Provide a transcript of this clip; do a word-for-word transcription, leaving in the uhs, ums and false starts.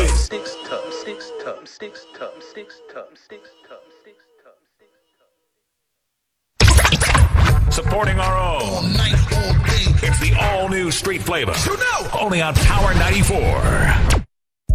Six tums, six tums, six tums, six tums, six tums, six tums, six tums. Supporting our own. All night, all day. It's the all-new Street Flavor. You know. Only on Power ninety-four.